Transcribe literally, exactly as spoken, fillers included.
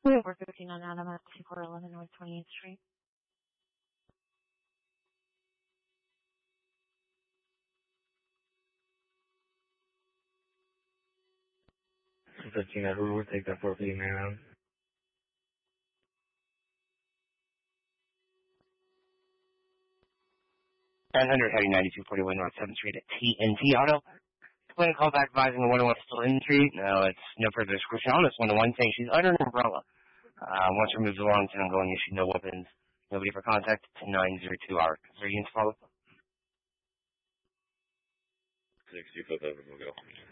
We're fifteen on Adam at fifty-four eleven North twenty-eighth Street. fifteen, who would take that for fifteen, man? nine hundred Heavy ninety-two forty-one North seventh Street at T N T Auto. When a call back advising the one oh one still in the street. No, it's no further description on this one. The one saying she's under an umbrella. Uh, once her moves along, town going, issue no weapons. Nobody for contact to nine zero two hour. Is there units follow? sixty, flip over, we'll go.